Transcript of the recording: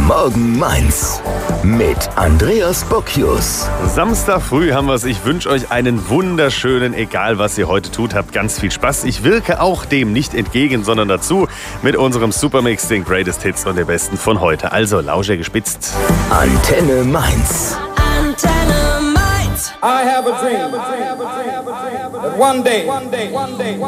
Morgen Mainz mit Andreas Bocchius. Samstag früh haben wir es. Ich wünsche euch einen wunderschönen, egal was ihr heute tut, habt ganz viel Spaß. Ich wirke auch dem nicht entgegen, sondern dazu mit unserem Supermix, den Greatest Hits und den besten von heute. Also Lauscher gespitzt. Antenne Mainz. Antenne Mainz. I have a dream that one day